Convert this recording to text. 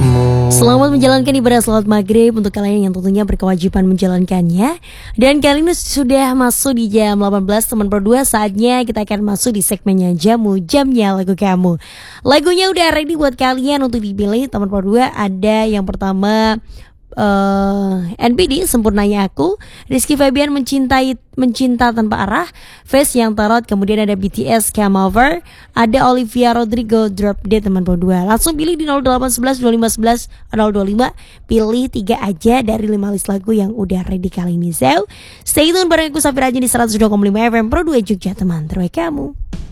Selamat menjalankan ibadah salat maghrib untuk kalian yang tentunya berkewajiban menjalankannya. Dan kali ini sudah masuk di jam 18 teman berdua. Saatnya kita akan masuk di segmennya Jamu, jamnya lagu kamu. Lagunya udah ready buat kalian untuk dipilih teman berdua. Ada yang pertama NPD Sempurnanya Aku, Rizky Febian Mencinta Tanpa Arah, Face Yang Tarot, kemudian ada BTS Come Over, ada Olivia Rodrigo Drop Dead teman berdua. Langsung pilih di 0811 2511 025. Pilih 3 aja dari 5 list lagu yang udah ready kali ini. So, stay tune bareng aku Safira aja di 102,5 FM Pro 2 Jogja teman terbaik kamu.